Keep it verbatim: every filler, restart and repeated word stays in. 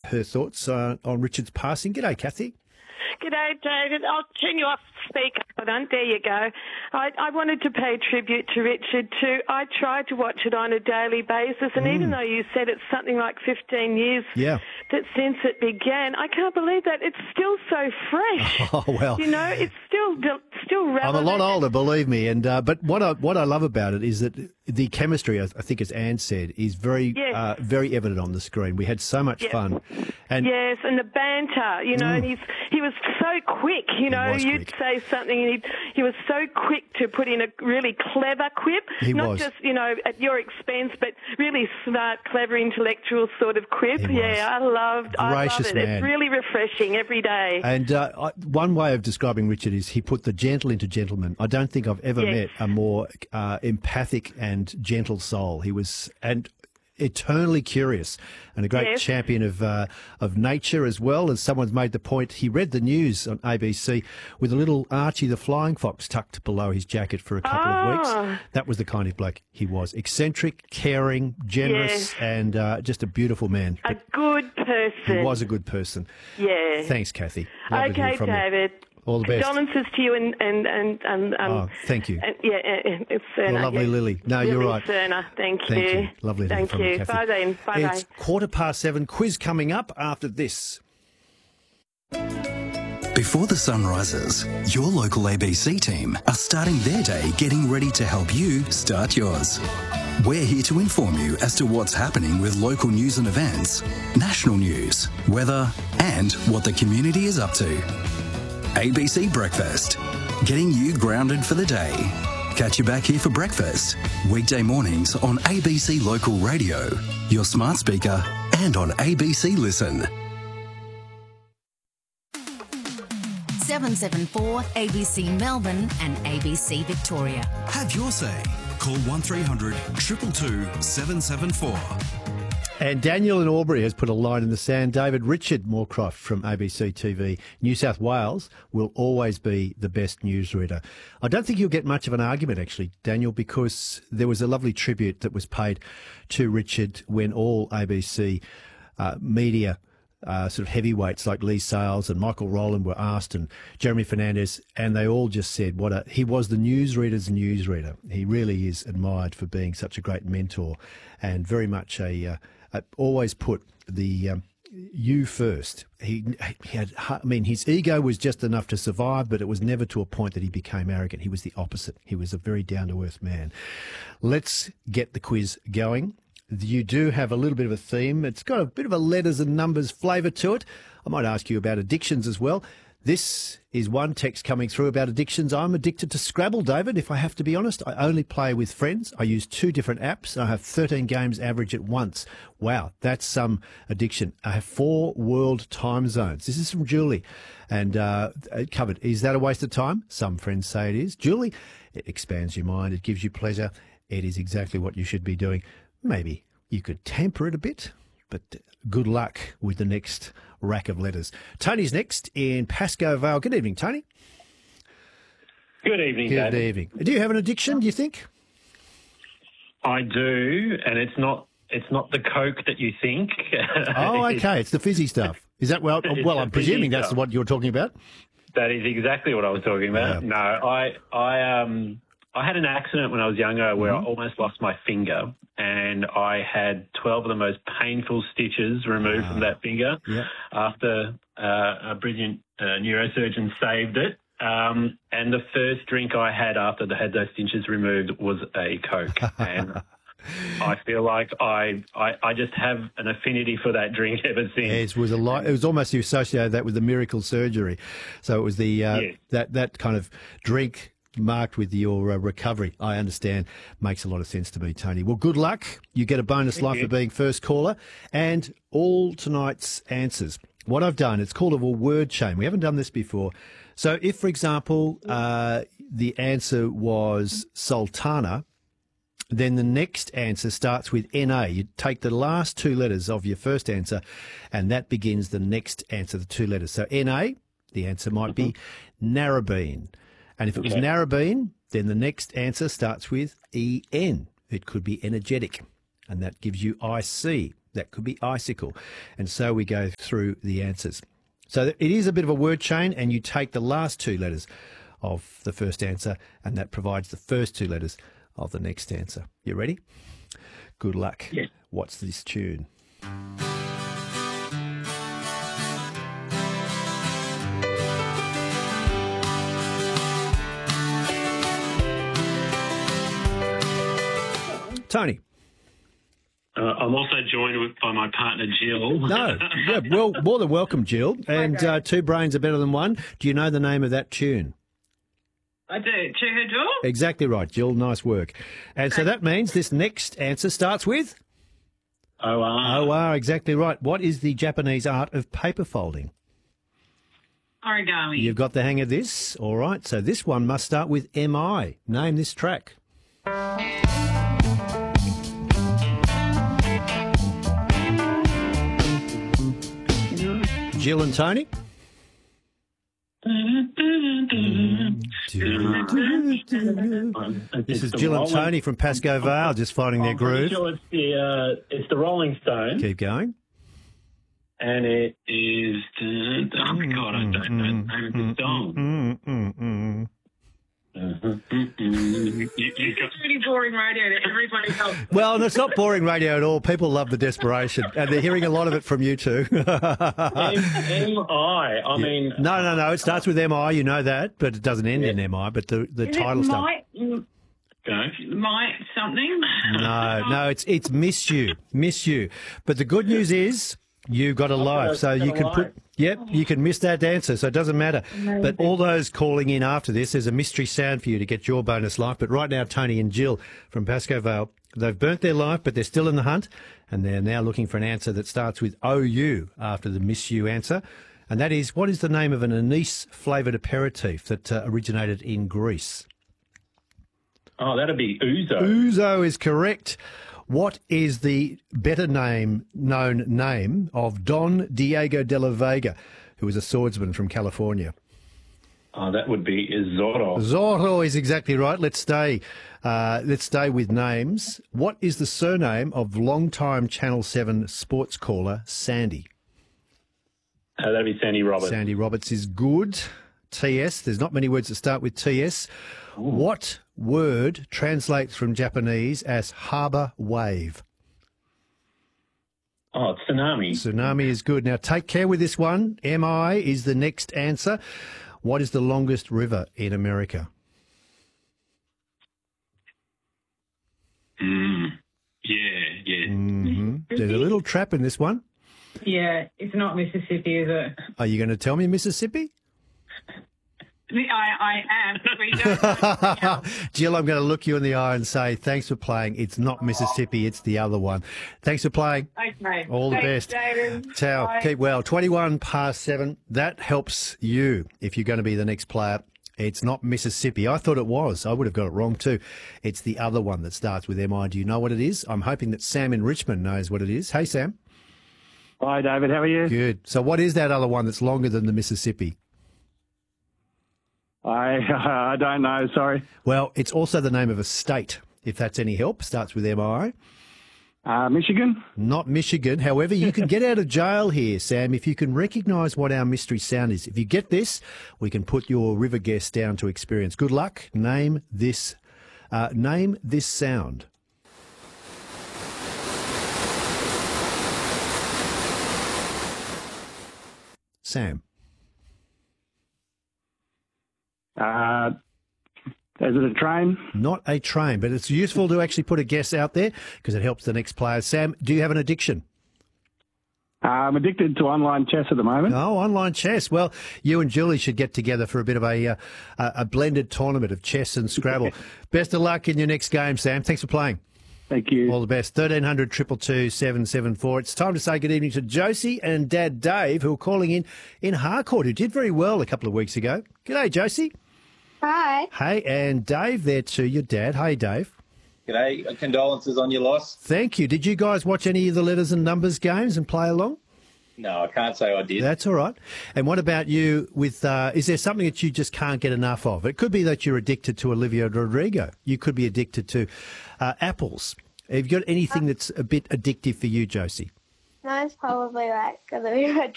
her thoughts uh, on Richard's passing. G'day, Kathy. G'day, David. I'll turn you off speaker. There you go. I, I wanted to pay tribute to Richard too. I tried to watch it on a daily basis, and mm. even though you said it's something like fifteen years yeah. that since it began, I can't believe that it's still so fresh. Oh well, you know, it's still still relevant. I'm a lot older, believe me, and uh, but what I what I love about it is that the chemistry, I think, as Anne said, is very yes. uh, very evident on the screen. We had so much yes. fun, and yes, and the banter, you know, mm. and he's he was so quick. You know, you'd quick. say something, and he he was so quick to put in a really clever quip, he not was. just you know at your expense, but really smart, clever, intellectual sort of quip. He yeah, was. I loved. Gracious I love it. man. It's really refreshing every day. And uh, I, one way of describing Richard is he put the gentle into gentleman. I don't think I've ever yes. met a more uh, empathic and gentle soul. He was and eternally curious and a great yes. champion of uh, of nature as well. As someone's made the point, he read the news on A B C with a little Archie the Flying Fox tucked below his jacket for a couple oh. of weeks. That was the kind of bloke he was. Eccentric, caring, generous, yes. and uh, just a beautiful man. A But good person. he was a good person. Yeah. Thanks, Kathy. Lovely to hear Okay, from you. David. All the best. Condolences to you and and and, and um, Oh, thank you. And, yeah, it's Cerner. Well, lovely yeah. Lily. No, Lily you're right. Cerner. Thank, Thank you. you. Lovely to hear Thank from you, you. Kathy. Bye then. Bye It's bye. quarter past seven. Quiz coming up after this. Before the sun rises, your local A B C team are starting their day getting ready to help you start yours. We're here to inform you as to what's happening with local news and events, national news, weather, and what the community is up to. A B C Breakfast, getting you grounded for the day. Catch you back here for breakfast, weekday mornings on A B C Local Radio, your smart speaker, and on A B C Listen. seven seven four A B C Melbourne and A B C Victoria. Have your say. Call one three hundred two two two seven seven four. And Daniel in Albury has put a line in the sand. David, Richard Moorcroft from A B C T V, New South Wales, will always be the best newsreader. I don't think you'll get much of an argument, actually, Daniel, because there was a lovely tribute that was paid to Richard when all A B C uh, media Uh, sort of heavyweights like Lee Sales and Michael Rowland were asked, and Jeremy Fernandez, and they all just said what a, he was the newsreader's newsreader. He really is admired for being such a great mentor and very much a, uh, a always put the um, you first. He, he had, I mean, his ego was just enough to survive, but it was never to a point that he became arrogant. He was the opposite. He was a very down-to-earth man. Let's get the quiz going. You do have a little bit of a theme. It's got a bit of a letters and numbers flavour to it. I might ask you about addictions as well. This is one text coming through about addictions. I'm addicted to Scrabble, David, if I have to be honest. I only play with friends. I use two different apps. I have thirteen games average at once. Wow, that's some addiction. I have four world time zones. This is from Julie. And uh, covered. Is that a waste of time? Some friends say it is. Julie, it expands your mind. It gives you pleasure. It is exactly what you should be doing. Maybe you could temper it a bit, but good luck with the next rack of letters. Tony's next in Pascoe Vale. Good evening, Tony. Good evening, Good David. evening. Do you have an addiction, do you think? I do, and it's not it's not the Coke that you think. Oh, okay. It's the fizzy stuff. Is that well? It's Well, the I'm presuming fizzy that's stuff. what you're talking about. That is exactly what I was talking about. Yeah. No, I I um I had an accident when I was younger where Mm-hmm. I almost lost my finger, and I had twelve of the most painful stitches removed from that finger. Yeah. After uh, a brilliant uh, neurosurgeon saved it. Um, and the first drink I had after I had those stitches removed was a Coke. And I feel like I, I I just have an affinity for that drink ever since. It was a lot. It was almost you associated that with the miracle surgery. So it was the uh, Yes. that that kind of drink marked with your uh, recovery. I understand. Makes a lot of sense to me, Tony. Well, good luck. You get a bonus Thank life you. for being first caller and all tonight's answers. What I've done, it's called a word chain. We haven't done this before. So if, for example, uh, the answer was Sultana, then the next answer starts with N A. You take the last two letters of your first answer, and that begins the next answer, the two letters. So N A, the answer might be Narrabeen. And if it was Okay. Narrabeen, then the next answer starts with E N. It could be energetic, and that gives you I C. That could be icicle. And so we go through the answers. So it is a bit of a word chain, and you take the last two letters of the first answer, and that provides the first two letters of the next answer. You ready? Good luck. Yes. What's this tune? Tony. Uh, I'm also joined with, by my partner, Jill. No, yeah, well, more than welcome, Jill. And uh, two brains are better than one. Do you know the name of that tune? I do. To her door? Exactly right, Jill. Nice work. And so that means this next answer starts with? O R. O R, exactly right. What is the Japanese art of paper folding? Origami. You've got the hang of this. All right, so this one must start with M I. Name this track. Jill and Tony? This is Jill and Tony from Pascoe Vale just finding their groove. Sure it's the uh, it's the Rolling Stones, Keep going. and it is. Oh my God, I don't know the name of the song. Mm, mm, mm. You, you It's got, really boring radio that everybody else. Well, and it's not boring radio at all. People love the desperation, and they're hearing a lot of it from you two. M, M I. I mean, No, no, no. It starts with M I, you know that, but it doesn't end in M I. But the, the Is title it stuff. might, go. might something? No, no, it's it's miss you, miss you. But the good news is you got a live, so you can put. Yep, you can miss that answer, so it doesn't matter. But all those calling in after this, there's a mystery sound for you to get your bonus life. But right now, Tony and Jill from Pascoe Vale, they've burnt their life, but they're still in the hunt, and they're now looking for an answer that starts with O U after the miss you answer. And that is, what is the name of an anise-flavoured aperitif that uh, originated in Greece? Oh, that'd be Ouzo. Ouzo is correct. What is the better name, known name of Don Diego de la Vega, who was a swordsman from California? Oh, that would be Zorro. Zorro is exactly right. Let's stay. Uh, let's stay with names. What is the surname of longtime Channel Seven sports caller Sandy? Uh, that'd be Sandy Roberts. Sandy Roberts is good. T S. There's not many words that start with T S. Ooh. What word translates from Japanese as harbour wave? Oh, tsunami. Tsunami is good. Now take care with this one. M I is the next answer. What is the longest river in America? Mm. Yeah, yeah. Mm-hmm. There's a little trap in this one. Yeah, it's not Mississippi, is it? Are you going to tell me Mississippi? I, I am. We don't know. Jill, I'm going to look you in the eye and say thanks for playing. It's not Mississippi, it's the other one. Thanks for playing. Okay. All the Thanks, best. David. Ciao. Bye. Keep well. twenty-one past seven. That helps you if you're going to be the next player. It's not Mississippi. I thought it was. I would have got it wrong too. It's the other one that starts with M I. Do you know what it is? I'm hoping that Sam in Richmond knows what it is. Hey, Sam. Hi, David. How are you? Good. So what is that other one that's longer than the Mississippi? I uh, I don't know. Sorry. Well, it's also the name of a state, if that's any help. Starts with M I. Uh, Michigan? Not Michigan. However, you can get out of jail here, Sam, if you can recognise what our mystery sound is. If you get this, we can put your river guest down to experience. Good luck. Name this. Uh, name this sound. Sam. Uh, is it a train? Not a train, but it's useful to actually put a guess out there because it helps the next player. Sam, do you have an addiction? Uh, I'm addicted to online chess at the moment. Oh, online chess. Well, you and Julie should get together for a bit of a uh, a blended tournament of chess and Scrabble. Best of luck in your next game, Sam. Thanks for playing. Thank you. All the best. thirteen hundred, two two two, seven seven four. It's time to say good evening to Josie and Dad Dave, who are calling in in Harcourt, who did very well a couple of weeks ago. G'day, Josie. Hi. Hey, and Dave there too, your dad. Hey, Dave. G'day. Condolences on your loss. Thank you. Did you guys watch any of the letters and numbers games and play along? No, I can't say I did. That's all right. And what about you with, uh, is there something that you just can't get enough of? It could be that you're addicted to Olivia Rodrigo. You could be addicted to uh, apples. Have you got anything that's a bit addictive for you, Josie? Mine's probably like going to be my